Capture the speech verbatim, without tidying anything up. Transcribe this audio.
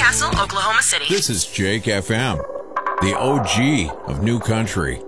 Castle, Oklahoma City. This is Jake F M, the O G of New Country.